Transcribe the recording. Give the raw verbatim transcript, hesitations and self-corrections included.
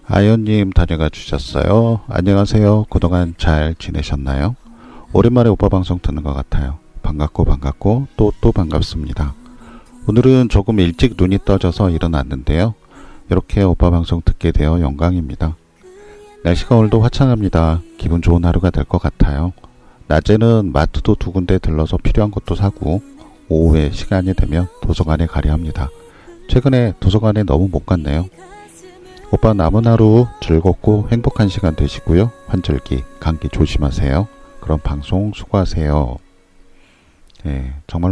아연님 다녀가 주셨어요. 안녕하세요. 그동안 잘 지내셨나요? 오랜만에 오빠 방송 듣는 것 같아요. 반갑고 반갑고 또 또 반갑습니다. 오늘은 조금 일찍 눈이 떠져서 일어났는데요. 이렇게 오빠 방송 듣게 되어 영광입니다. 날씨가 오늘도 화창합니다. 기분 좋은 하루가 될 것 같아요. 낮에는 마트도 두 군데 들러서 필요한 것도 사고 오후에 시간이 되면 도서관에 가려 합니다. 최근에 도서관에 너무 못 갔네요. 오빠 남은 하루 즐겁고 행복한 시간 되시고요. 환절기, 감기 조심하세요. 그럼 방송 수고하세요. 네, 정말